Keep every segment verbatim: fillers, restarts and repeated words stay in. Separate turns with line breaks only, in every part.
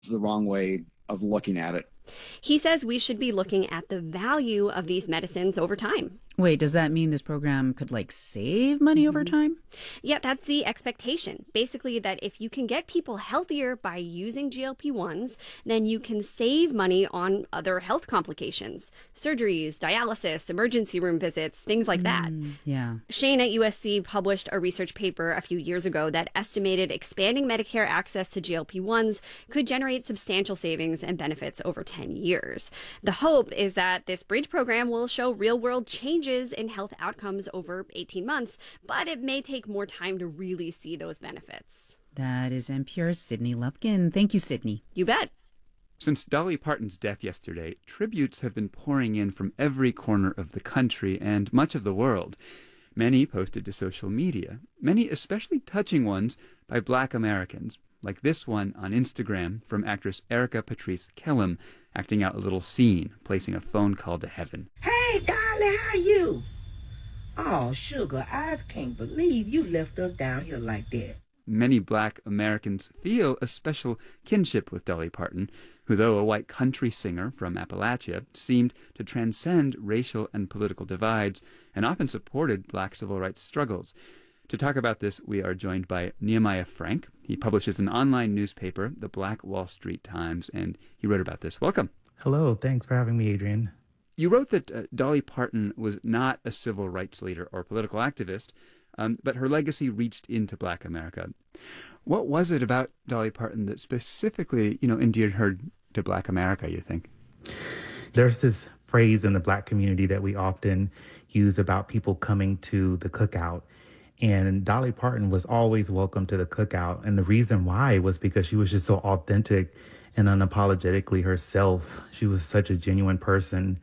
the wrong way of looking at it.
He says we should be looking at the value of these medicines over time.
Wait, does that mean this program could like save money over time?
Yeah, that's the expectation. Basically, that if you can get people healthier by using G L P ones, then you can save money on other health complications, surgeries, dialysis, emergency room visits, things like that.
Mm, yeah.
Shane at U S C published a research paper a few years ago that estimated expanding Medicare access to G L P ones could generate substantial savings and benefits over ten years. The hope is that this bridge program will show real-world changes in health outcomes over eighteen months, but it may take more time to really see those benefits.
That is N P R's Sydney Lupkin. Thank you, Sydney.
You bet.
Since Dolly Parton's death yesterday, tributes have been pouring in from every corner of the country and much of the world. Many posted to social media, many especially touching ones by Black Americans, like this one on Instagram from actress Erica Patrice Kellum, acting out a little scene, placing a phone call to heaven.
Hey, darling, how you? Oh, sugar, I can't believe you left us down here like that.
Many Black Americans feel a special kinship with Dolly Parton, who, though a white country singer from Appalachia, seemed to transcend racial and political divides and often supported Black civil rights struggles. To talk about this, we are joined by Nehemiah Frank. He publishes an online newspaper, the Black Wall Street Times, and he wrote about this. Welcome.
Hello. Thanks for having me, Adrian.
You wrote that uh, Dolly Parton was not a civil rights leader or political activist, um, but her legacy reached into Black America. What was it about Dolly Parton that specifically, you know, endeared her to Black America, you think?
There's this phrase in the Black community that we often use about people coming to the cookout. And Dolly Parton was always welcome to the cookout. And the reason why was because she was just so authentic and unapologetically herself. She was such a genuine person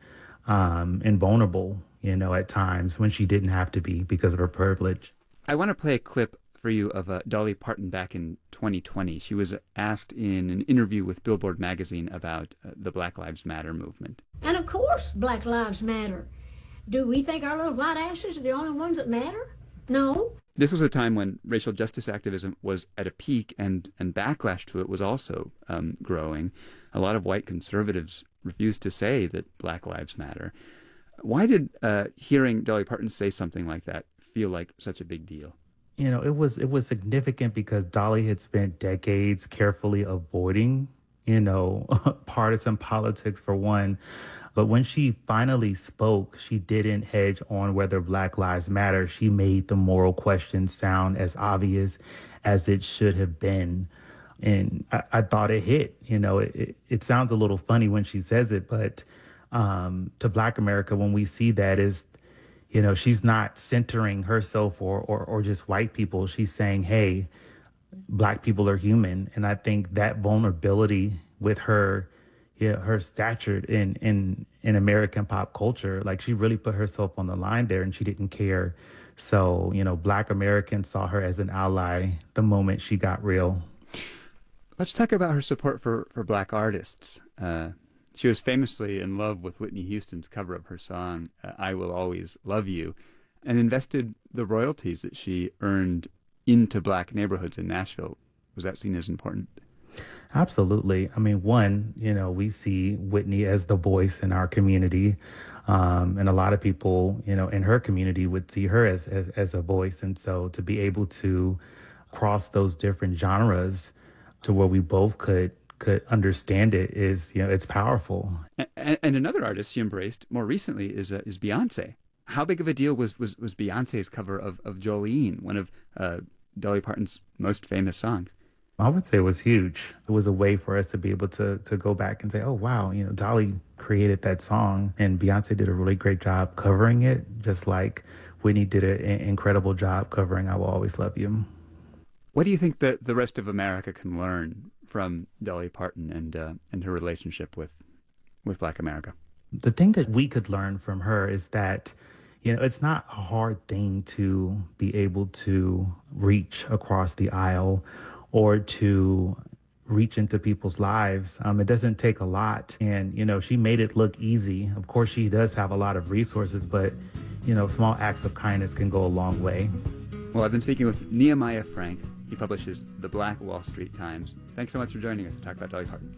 um, and vulnerable, you know, at times when she didn't have to be because of her privilege.
I want to play a clip for you of uh, Dolly Parton back in twenty twenty. She was asked in an interview with Billboard magazine about uh, the Black Lives Matter movement.
And of course, Black Lives Matter. Do we think our little white asses are the only ones that matter? No.
This was a time when racial justice activism was at a peak, and, and backlash to it was also um, growing. A lot of white conservatives refused to say that Black Lives Matter. Why did uh, hearing Dolly Parton say something like that feel like such a big deal?
You know, it was it was significant because Dolly had spent decades carefully avoiding, you know, partisan politics for one. But when she finally spoke, she didn't hedge on whether Black Lives Matter. She made the moral question sound as obvious as it should have been. And I, I thought it hit. You know, it, it, it sounds a little funny when she says it, but um, to Black America, when we see that is, you know, she's not centering herself or, or, or just white people. She's saying, hey, Black people are human. And I think that vulnerability with her, yeah, her stature in, in, in American pop culture, like she really put herself on the line there and she didn't care. So, you know, Black Americans saw her as an ally the moment she got real.
Let's talk about her support for, for Black artists. Uh, she was famously in love with Whitney Houston's cover of her song, uh, I Will Always Love You, and invested the royalties that she earned into Black neighborhoods in Nashville. Was that seen as important?
Absolutely. I mean, one, you know, we see Whitney as the voice in our community. Um, and a lot of people, you know, in her community would see her as, as, as a voice. And so to be able to cross those different genres to where we both could could understand it is, you know, it's powerful.
And, and another artist she embraced more recently is uh, is Beyonce. How big of a deal was was, was Beyonce's cover of, of Jolene, one of uh, Dolly Parton's most famous songs?
I would say it was huge. It was a way for us to be able to to go back and say, oh, wow, you know, Dolly created that song and Beyonce did a really great job covering it, just like Whitney did an incredible job covering I Will Always Love You.
What do you think that the rest of America can learn from Dolly Parton and uh, and her relationship with with Black America?
The thing that we could learn from her is that, you know, it's not a hard thing to be able to reach across the aisle or to reach into people's lives. Um, it doesn't take a lot. And, you know, she made it look easy. Of course, she does have a lot of resources, but, you know, small acts of kindness can go a long way.
Well, I've been speaking with Nehemiah Frank. He publishes the Black Wall Street Times. Thanks so much for joining us to talk about Dolly Parton.